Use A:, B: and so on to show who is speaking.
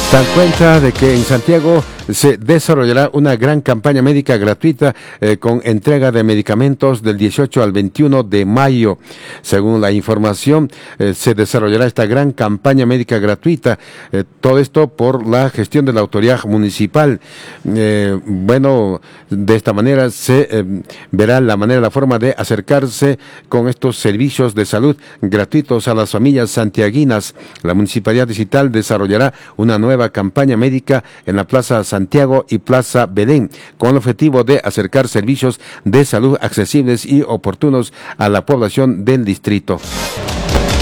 A: Dan cuenta de que en Santiago se desarrollará una gran campaña médica gratuita con entrega de medicamentos del 18 al 21 de mayo. Según la información, se desarrollará esta gran campaña médica gratuita. Todo esto por la gestión de la autoridad municipal. Bueno, de esta manera se verá la forma de acercarse con estos servicios de salud gratuitos a las familias santiaguinas. La Municipalidad Distrital desarrollará una nueva campaña médica en la Plaza Santiago y Plaza Belén, con el objetivo de acercar servicios de salud accesibles y oportunos a la población del distrito.